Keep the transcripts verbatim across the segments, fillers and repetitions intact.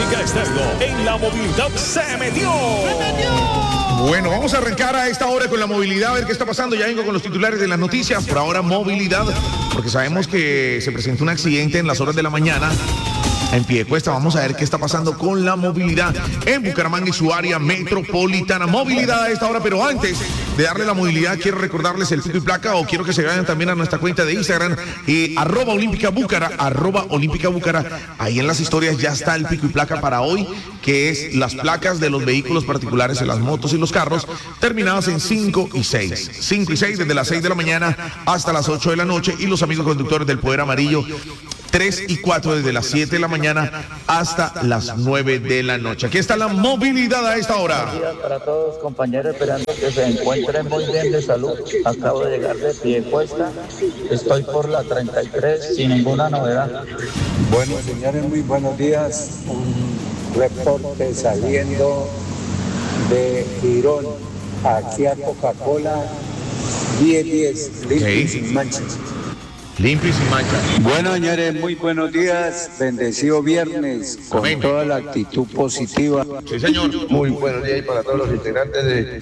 Omega Estéreo en la movilidad se metió. ¡Se metió! Bueno, vamos a arrancar a esta hora con la movilidad, a ver qué está pasando. Ya vengo con los titulares de las noticias. Por ahora, movilidad, porque sabemos que se presentó un accidente en las horas de la mañana en Piedecuesta. Vamos a ver qué está pasando con la movilidad en Bucaramanga y su área metropolitana. Movilidad a esta hora, pero antes de darle la movilidad, quiero recordarles el pico y placa, o quiero que se vayan también a nuestra cuenta de Instagram, eh, arroba olímpica búcara, arroba olímpica búcara. Ahí en las historias ya está el pico y placa para hoy, que es las placas de los vehículos particulares, de las motos y los carros, terminadas en cinco y seis. cinco y seis desde las seis de la mañana hasta las ocho de la noche, y los amigos conductores del Poder Amarillo, tres y cuatro desde las siete de la mañana hasta las nueve de la noche. Aquí está la movilidad a esta hora. Buenos días para todos, compañeros, esperando que se encuentren muy bien de salud. Acabo de llegar de Piedecuesta, estoy por la treinta y tres sin ninguna novedad. Bueno, señores, muy buenos días. Un reporte saliendo de Girón aquí a Coca-Cola, diez diez, limpio y sin manchas. Limpio y sin mancha. Bueno, señores, muy buenos días. Bendecido viernes con Amén. Toda la actitud positiva. Sí, señor. Muy buenos días para todos los integrantes de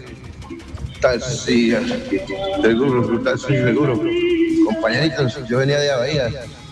Taxi Seguro, Taxi Seguro. Compañeritos, yo venía de Bahía,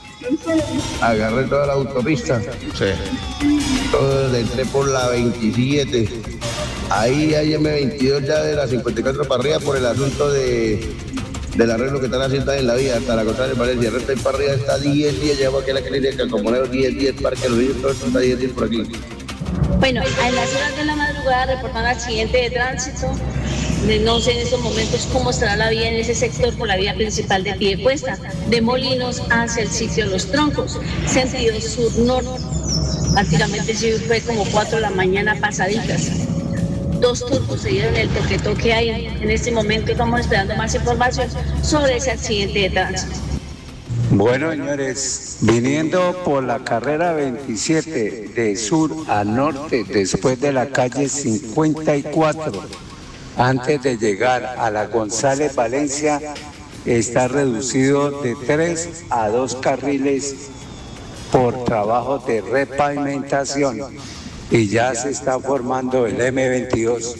agarré toda la autopista, Sí. todo, entré por la veintisiete, ahí hay eme veintidós ya de la cincuenta y cuatro para arriba por el asunto de del arreglo que están haciendo en la vía hasta la González de Valencia. El resto de para arriba está diez diez, llevo aquí a la clínica Comunero diez diez, Parque Los Niños, todo esto está diez diez por aquí. Bueno, en las horas de la madrugada reportan accidente de tránsito. No sé en estos momentos cómo estará la vía en ese sector por la vía principal de Piedecuesta, de Molinos hacia el sitio de Los Troncos, sentido sur-norte. Prácticamente sí fue como cuatro de la mañana pasaditas. Dos turcos se dieron el toque que hay. En este momento estamos esperando más información sobre ese accidente de tránsito. Bueno, señores, viniendo por la carrera veintisiete de sur a norte, después de la calle cincuenta y cuatro, antes de llegar a la González Valencia, está reducido de tres a dos carriles por trabajo de repavimentación, y ya se está formando el eme veintidós.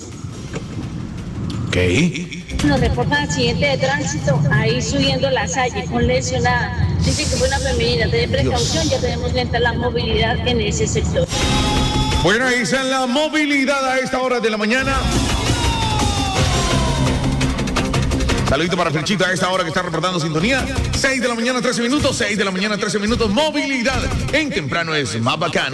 ¿Qué? Nos reportan accidente de tránsito ahí subiendo la Salle con lesionada. Dice que fue una femenina. Ten precaución, ya tenemos lenta la movilidad en ese sector. Bueno, ahí está la movilidad a esta hora de la mañana. Saludito para Felchito a esta hora que está reportando sintonía. seis de la mañana, trece minutos. seis de la mañana, trece minutos. Movilidad en temprano es más bacano.